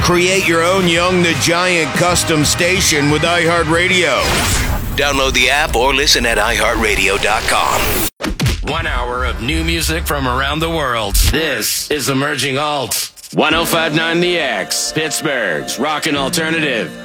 Create your own Young the Giant custom station with iHeartRadio. Download the app or listen at iHeartRadio.com. 1 hour of new music from around the world. This is Emerging Alt. 105.9 The X, Pittsburgh's Rockin' Alternative.